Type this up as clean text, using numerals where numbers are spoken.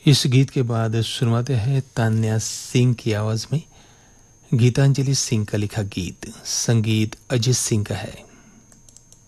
इस गीत के बाद सुनवाते हैं तान्या सिंह की आवाज में गीतांजलि सिंह का लिखा गीत, संगीत अजीत सिंह का है।